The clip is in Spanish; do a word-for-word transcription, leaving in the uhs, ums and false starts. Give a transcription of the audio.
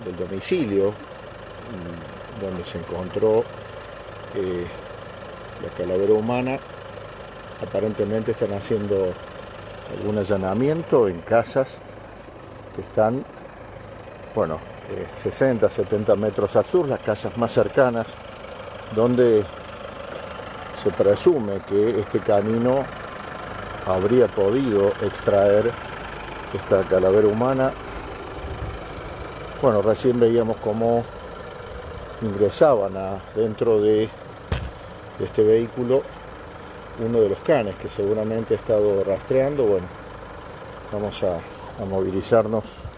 del domicilio donde se encontró eh, la calavera humana. Aparentemente están haciendo algún allanamiento en casas que están, bueno, eh, sesenta, setenta metros al sur, las casas más cercanas, donde se presume que este canino habría podido extraer esta calavera humana. Bueno, recién veíamos cómo ingresaban a, dentro de, de este vehículo uno de los canes que seguramente ha estado rastreando. Bueno, vamos a, a movilizarnos